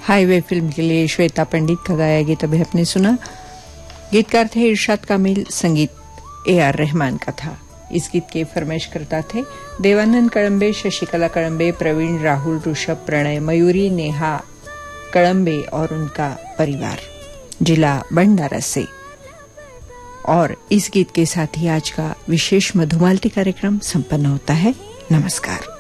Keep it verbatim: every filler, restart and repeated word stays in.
Highway film के लिए श्वेता पंडित का गाया गीत अभी आपने सुना। गीतकार थे इरशाद कामिल, संगीत ए आर रहमान का था। इस गीत के फरमाइशकर्ता थे देवानंद कड़म्बे, शशिकला कड़म्बे, प्रवीण, राहुल, ऋषभ, प्रणय, मयूरी, नेहा कड़म्बे और उनका परिवार, जिला भंडारा से। और इस गीत के साथ ही आज का विशेष मधुमालती कार्यक्रम संपन्न होता है। नमस्कार।